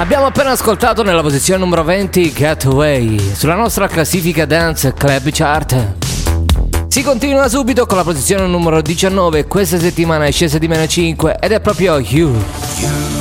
Abbiamo appena ascoltato nella posizione numero 20 Getaway sulla nostra classifica Dance Club Chart. Si continua subito con la posizione numero 19, questa settimana è scesa di meno 5 ed è proprio You.